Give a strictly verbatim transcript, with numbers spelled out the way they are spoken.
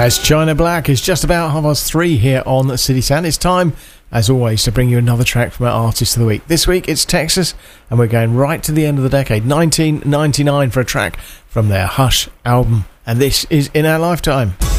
As China Black is just about half past three here on City Sound, it's time, as always, to bring you another track from our Artist of the Week. This week it's Texas, and we're going right to the end of the decade, nineteen ninety-nine, for a track from their Hush album. And this is In Our Lifetime.